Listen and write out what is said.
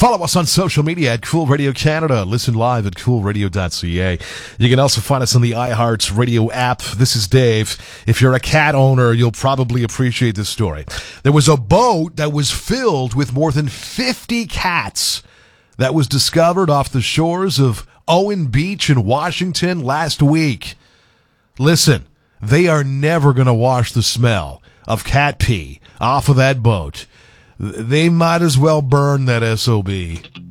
Follow us on social media at Cool Radio Canada. Listen live at coolradio.ca. You can also find us on the iHearts Radio app. This is Dave. If you're a cat owner, you'll probably appreciate this story. There was a boat that was filled with more than 50 cats that was discovered off the shores of Owen Beach in Washington last week. Listen, they are never going to wash the smell of cat pee off of that boat. They might as well burn that SOB.